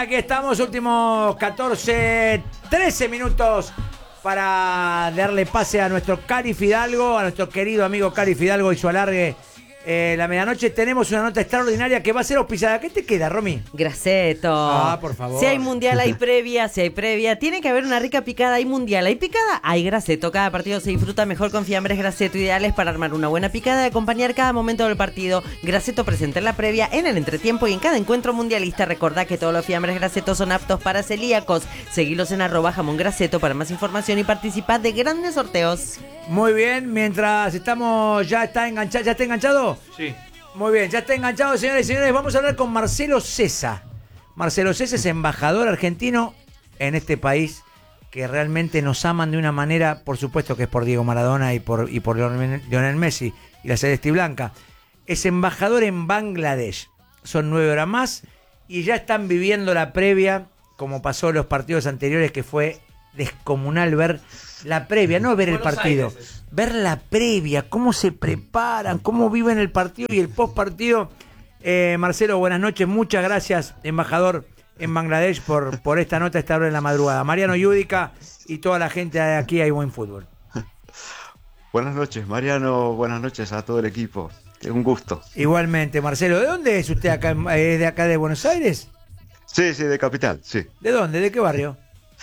aquí estamos, últimos 14, 13 minutos para darle pase a nuestro Cari Fidalgo, a nuestro querido amigo Cari Fidalgo y su alargue. La medianoche tenemos una nota extraordinaria que va a ser auspiciada. ¿Qué te queda, Romy? Graceto. Por favor. Si hay mundial, hay previa. Si hay previa, tiene que haber una rica picada. Hay mundial, hay picada, hay Graceto. Cada partido se disfruta mejor con fiambres Graceto, ideales para armar una buena picada y acompañar cada momento del partido. Graceto presenta en la previa, en el entretiempo y en cada encuentro mundialista. Recordá que todos los fiambres Graceto son aptos para celíacos. Seguilos en @jamongraceto para más información y participad de grandes sorteos. Muy bien, mientras estamos, ¿ya está enganchado? Sí. Muy bien, ya está enganchado, señores y señores. Vamos a hablar con Marcelo Cesa. Marcelo Cesa es embajador argentino en este país que realmente nos aman de una manera, por supuesto que es por Diego Maradona y por Lionel Messi y la Celeste Blanca. Es embajador en Bangladesh. Son 9 horas más y ya están viviendo la previa, como pasó en los partidos anteriores, que fue descomunal ver la previa, no ver el partido, ver la previa, cómo se preparan, cómo viven el partido y el post partido. Marcelo, buenas noches, muchas gracias, embajador en Bangladesh, por esta nota a esta hora en la madrugada. Mariano Yudica y toda la gente de aquí hay Buen Fútbol. Buenas noches, Mariano, buenas noches a todo el equipo, un gusto. Igualmente, Marcelo, ¿de dónde es usted acá? ¿Es de acá de Buenos Aires? Sí, de Capital, sí. ¿De dónde? ¿De qué barrio?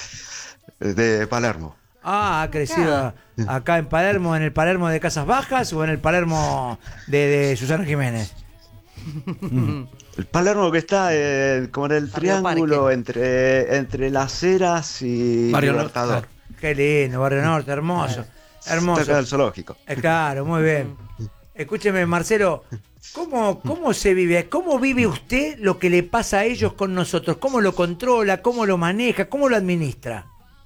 De Palermo. Ha crecido acá en Palermo, en el Palermo de Casas Bajas o en el Palermo de Susana Jiménez. El Palermo que está como en el triángulo entre Las Heras y Barrio Libertador. Qué lindo, Barrio Norte, hermoso. Hermoso. Cerca del zoológico. Claro, muy bien. Escúcheme, Marcelo, ¿cómo se vive? ¿Cómo vive usted lo que le pasa a ellos con nosotros? ¿Cómo lo controla? ¿Cómo lo maneja? ¿Cómo lo administra?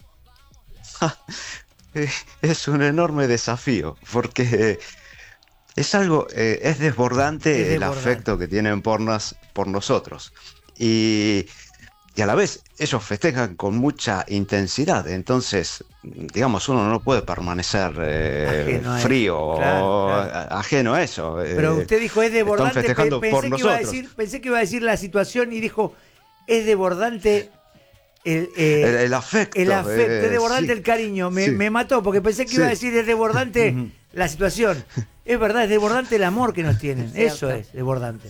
Es un enorme desafío, porque es algo, es desbordante el afecto que tienen por nosotros. Y a la vez ellos festejan con mucha intensidad. Entonces, digamos, uno no puede permanecer frío, claro. Ajeno a eso. Pero usted dijo, es desbordante. Están festejando por nosotros. Pensé que iba a decir la situación y dijo, es desbordante. El afecto. Es desbordante, sí. El cariño. Me mató porque pensé que iba a decir es desbordante la situación. Es verdad, es desbordante el amor que nos tienen. Eso es desbordante.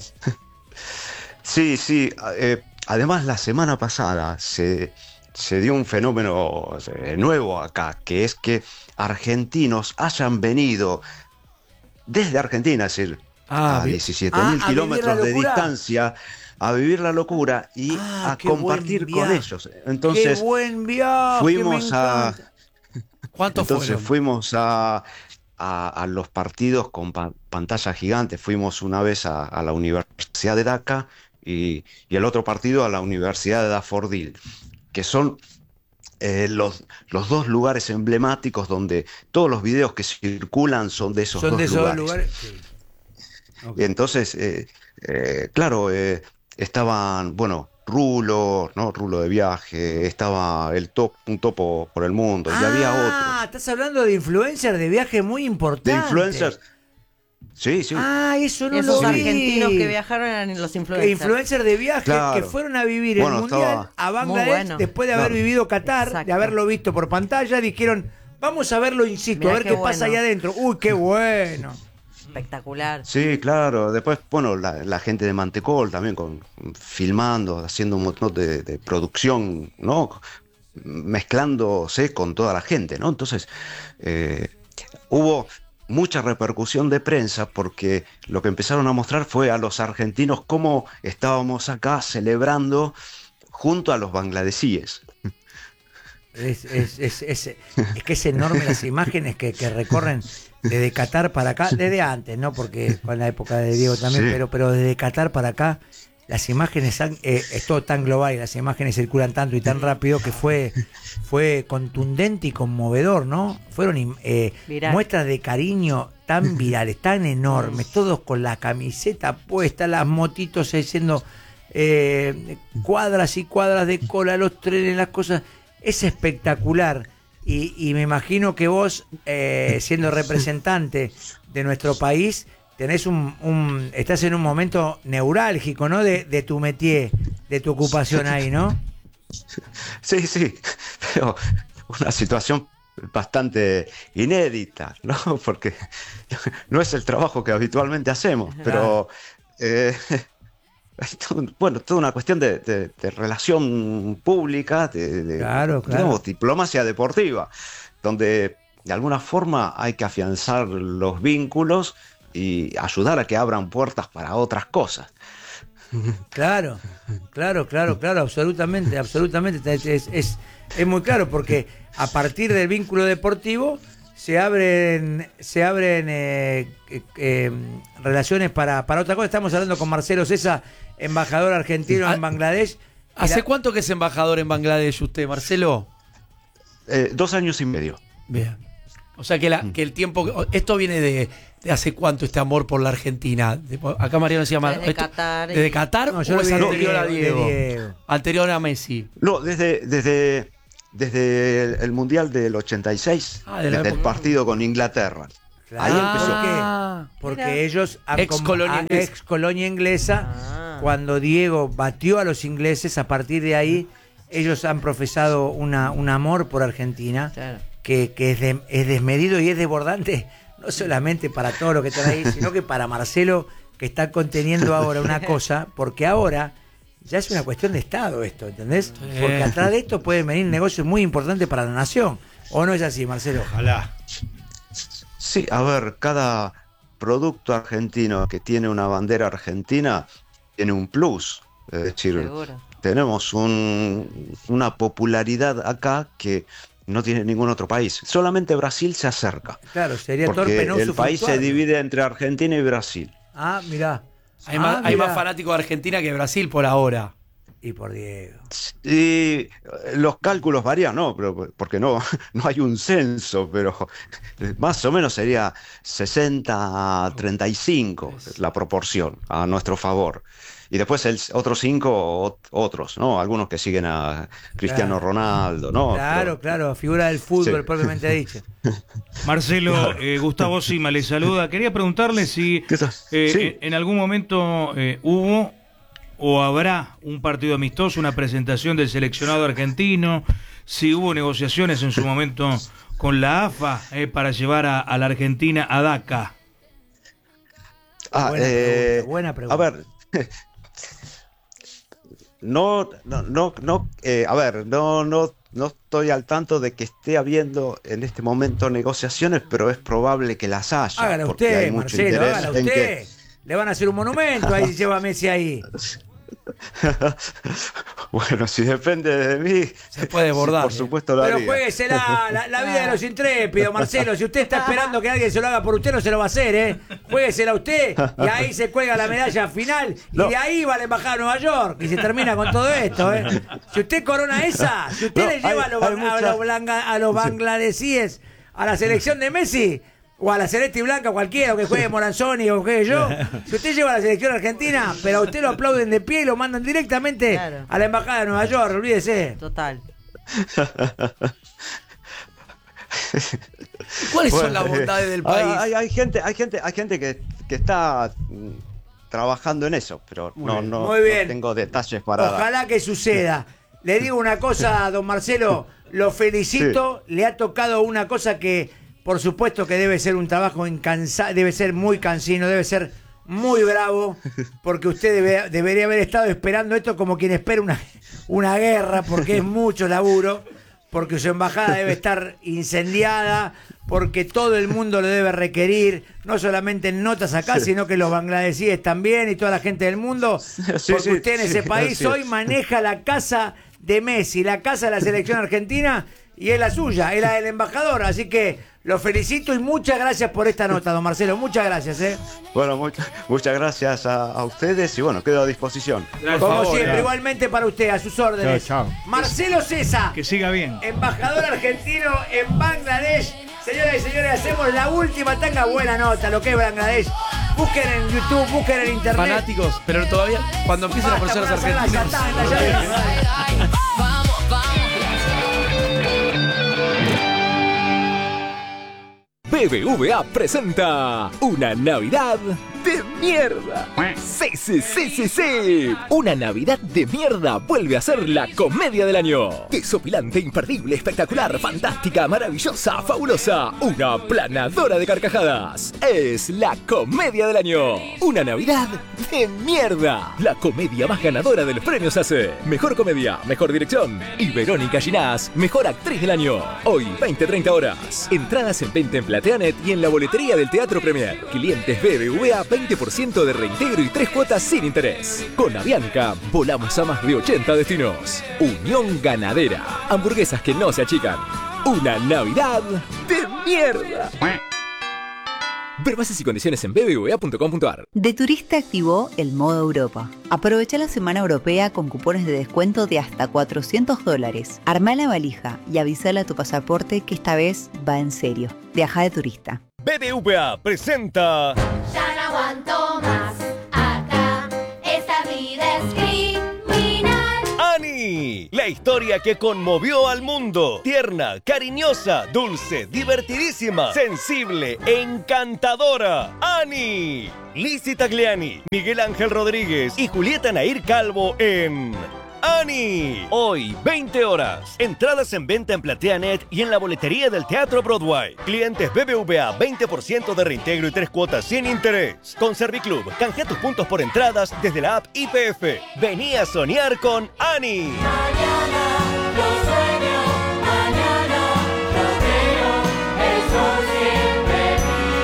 Sí. Además, la semana pasada se dio un fenómeno nuevo acá, que es que argentinos hayan venido desde Argentina, es decir, a 17.000 kilómetros de distancia, a vivir la locura y a compartir con ellos. Entonces, qué buen viaje, fuimos a... ¿Cuántos fueron? Fuimos a los partidos con pantalla gigante. Fuimos una vez a la Universidad de Dhaka y el otro partido a la Universidad de Dafodil, que son los dos lugares emblemáticos donde todos los videos que circulan son de esos dos lugares. Sí. Okay. Y entonces, claro, estaban, Rulo de viaje, estaba un topo por el mundo, y había otros. Estás hablando de influencers de viaje muy importantes. De influencers. Sí. Eso no Esos lo vi. argentinos que viajaron eran los influencers. Influencers de viaje, claro, que fueron a vivir el Mundial a Bangladesh, después de haber vivido Qatar, exacto, de haberlo visto por pantalla, dijeron, vamos a verlo in situ, a ver qué pasa ahí adentro. Uy, qué bueno. Espectacular. Sí, claro. Después, la gente de Mantecol también filmando, haciendo un montón de producción, ¿no? Mezclándose con toda la gente, ¿no? Entonces, hubo mucha repercusión de prensa porque lo que empezaron a mostrar fue a los argentinos cómo estábamos acá celebrando junto a los bangladesíes. Es que es enorme las imágenes que recorren desde Qatar para acá, desde antes, ¿no? Porque con la época de Diego también, sí, pero desde Qatar para acá, las imágenes, es todo tan global y las imágenes circulan tanto y tan rápido que fue contundente y conmovedor, ¿no? Fueron muestras de cariño tan virales, tan enormes, todos con la camiseta puesta, las motitos haciendo cuadras y cuadras de cola, los trenes, las cosas. Es espectacular. Y me imagino que vos, siendo representante de nuestro país, tenés estás en un momento neurálgico, ¿no? De tu métier, de tu ocupación ahí, ¿no? Sí, pero una situación bastante inédita, ¿no? Porque no es el trabajo que habitualmente hacemos, pero bueno, toda una cuestión de relación pública, Claro. digamos, diplomacia deportiva, donde de alguna forma hay que afianzar los vínculos y ayudar a que abran puertas para otras cosas. Claro, absolutamente. Es muy claro, porque a partir del vínculo deportivo se abren relaciones para otra cosa. Estamos hablando con Marcelo Cesa, embajador argentino en Bangladesh. ¿Hace cuánto que es embajador en Bangladesh usted, Marcelo? 2 años y medio. Bien. O sea que el tiempo... Esto viene de hace cuánto este amor por la Argentina. Acá Mariano se llama... Desde Qatar. ¿Desde Qatar No, o yo lo es vi de anterior a Diego. Diego? Anterior a Messi. No, desde el Mundial del 86, Ah, de la desde el época. partido con Inglaterra. Claro, Ahí empezó. porque Mira. ellos, Ex colonia inglesa. cuando Diego batió a los ingleses, a partir de ahí ellos han profesado un amor por Argentina, Claro. que es desmedido y es desbordante, no solamente para todo lo que están ahí, sino que para Marcelo, que está conteniendo ahora una cosa, porque ahora ya es una cuestión de Estado esto, ¿entendés? Sí. Porque atrás de esto pueden venir negocios muy importantes para la nación. ¿O no es así, Marcelo? Ojalá. Sí, a ver, cada producto argentino que tiene una bandera argentina tiene un plus. Es decir, Seguro. tenemos una popularidad acá que no tiene ningún otro país. Solamente Brasil se acerca. Claro, sería Porque torpe no el país se usufructuarlo. divide entre Argentina y Brasil. Ah, mirá. Hay más mirá. fanáticos de Argentina que de Brasil por ahora. Y por Diego. Y los cálculos varían, ¿no? Pero, porque no hay un censo, pero más o menos sería 60 a 35 la proporción a nuestro favor. Y después otros 5 otros, ¿no? Algunos que siguen a Cristiano Claro. Ronaldo, ¿no? Claro, figura del fútbol Sí. propiamente dicho. Marcelo, Gustavo Sima le saluda. Quería preguntarle si ¿Qué tal? Sí. en algún momento hubo o habrá un partido amistoso, una presentación del seleccionado argentino, si hubo negociaciones en su momento con la AFA para llevar a la Argentina a Dhaka. Buena pregunta. A ver, no estoy al tanto de que esté habiendo en este momento negociaciones, pero es probable que las haya. Hágala porque usted, hay mucho Marcelo, interés hágala en usted. que... Le van a hacer un monumento ahí si lleva a Messi ahí. Bueno, si depende de mí, Se puede desbordar. por supuesto lo Pero haría. juéguesela, la vida de los intrépidos, Marcelo. Si usted está esperando que alguien se lo haga por usted, no se lo va a hacer, ¿eh? Juéguesela usted y ahí se cuelga la medalla final y No. de ahí va a la embajada de Nueva York y se termina con todo esto, ¿eh? Si usted corona esa, si usted No, le lleva a los bangladesíes a la selección de Messi o a la celeste y blanca cualquiera, o que juegue Moranzoni o que juegue yo, si usted lleva a la selección argentina, pero a usted lo aplauden de pie y lo mandan directamente Claro. a la embajada de Nueva York, olvídese. Total. ¿Cuáles son Bueno, las bondades del país? Hay gente que está trabajando en eso, pero no Muy bien. no tengo detalles para dar. Ojalá que suceda. Le digo una cosa, don Marcelo, lo felicito, le ha tocado una cosa que, por supuesto que debe ser un trabajo incansable, debe ser muy cansino, debe ser muy bravo, porque usted debería haber estado esperando esto como quien espera una guerra, porque es mucho laburo, porque su embajada debe estar incendiada, porque todo el mundo lo debe requerir, no solamente en notas acá, sino que los bangladesíes también y toda la gente del mundo, Sí, porque sí, usted en ese sí, país así es. hoy maneja la casa de Messi, la casa de la selección argentina, y es la suya, es la del embajador, así que lo felicito y muchas gracias por esta nota, don Marcelo, muchas gracias, Bueno, muchas gracias a ustedes y bueno, quedo a disposición. Como siempre, igualmente para usted, a sus órdenes. Chao, chao. Marcelo Cesa, Que siga bien. embajador argentino en Bangladesh. Señoras y señores, hacemos la última tanga, buena nota, lo que es Bangladesh. Busquen en YouTube, busquen en internet. Fanáticos, pero todavía cuando empiecen las Basta personas con hacer la argentinas. chatanga, ya ves. BBVA presenta una Navidad de mierda. Sí. Una Navidad de mierda vuelve a ser la comedia del año. Desopilante, imperdible, espectacular, fantástica, maravillosa, fabulosa. Una planadora de carcajadas. Es la comedia del año. Una Navidad de mierda. La comedia más ganadora de los premios ACE. Mejor comedia, mejor dirección. Y Verónica Ginás, mejor actriz del año. Hoy, 20-30 horas. Entradas en venta en Plateanet y en la boletería del Teatro Premier. Clientes BBVA, 20% de reintegro y 3 cuotas sin interés. Con Avianca, volamos a más de 80 destinos. Unión Ganadera. Hamburguesas que no se achican. Una Navidad de mierda. Ver bases y condiciones en bbva.com.ar. De Turista activó el modo Europa. Aprovecha la semana europea con cupones de descuento de hasta $400. Armá la valija y avísale a tu pasaporte que esta vez va en serio. Viaja de turista. BBVA presenta... Ya no aguanto más. Acá esta vida es criminal. ¡Ani! La historia que conmovió al mundo. Tierna, cariñosa, dulce, divertidísima, sensible, encantadora. ¡Ani! Lizzy Tagliani, Miguel Ángel Rodríguez y Julieta Nair Calvo en... ¡Ani! Hoy, 20 horas. Entradas en venta en Plateanet y en la boletería del Teatro Broadway. Clientes BBVA, 20% de reintegro y 3 cuotas sin interés. Con Serviclub, canjea tus puntos por entradas desde la app IPF. Vení a soñar con Ani. Mañana lo sueño, mañana lo creo, el sol siempre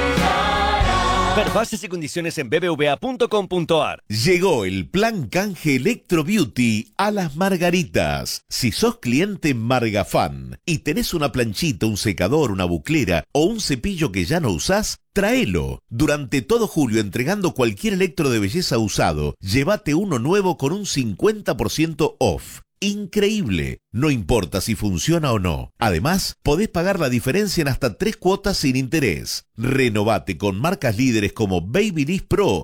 brillará. Ver bases y condiciones en bbva.com.ar. Llegó el plan canje Electro Beauty a Las Margaritas. Si sos cliente Margafan y tenés una planchita, un secador, una buclera o un cepillo que ya no usás, tráelo. Durante todo julio, entregando cualquier electro de belleza usado, llévate uno nuevo con un 50% off. Increíble, no importa si funciona o no. Además, podés pagar la diferencia en hasta 3 cuotas sin interés. Renovate con marcas líderes como Babyliss Pro,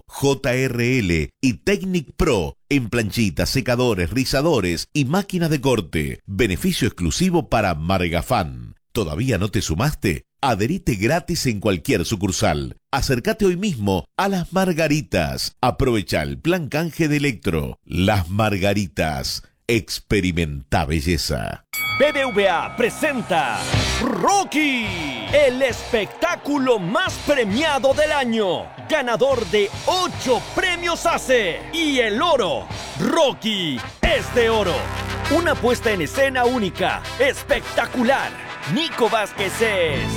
JRL y Technic Pro en planchitas, secadores, rizadores y máquinas de corte. Beneficio exclusivo para Margafan. ¿Todavía no te sumaste? Adherite gratis en cualquier sucursal. Acércate hoy mismo a Las Margaritas. Aprovecha el plan canje de Electro. Las Margaritas. Experimenta belleza. BBVA presenta Rocky, el espectáculo más premiado del año, ganador de 8 premios ACE y el oro. Rocky es de oro. Una puesta en escena única, espectacular. Nico Vázquez es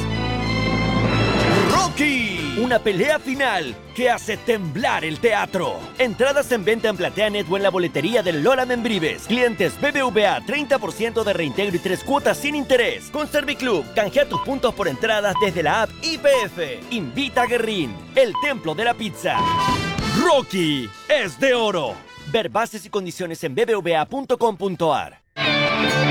Rocky. Una pelea final que hace temblar el teatro. Entradas en venta en Plateanet o en la boletería del Lola Membrives. Clientes BBVA, 30% de reintegro y 3 cuotas sin interés. Con Serviclub, canjea tus puntos por entradas desde la app IPF. Invita a Guerrín, el templo de la pizza. Rocky es de oro. Ver bases y condiciones en bbva.com.ar.